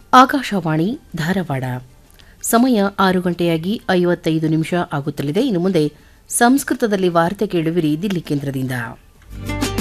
ಆಕಾಶವಾಣಿ ಧಾರವಾಡ. ಸಮಯ 6:55 ಆಗುತ್ತಲಿದೆ. ಇನ್ನು ಮುಂದೆ ಸಂಸ್ಕೃತದಲ್ಲಿ ವಾರ್ತೆ ಕೇಳುವಿರಿ ದಿಲ್ಲಿ ಕೇಂದ್ರದಿಂದ.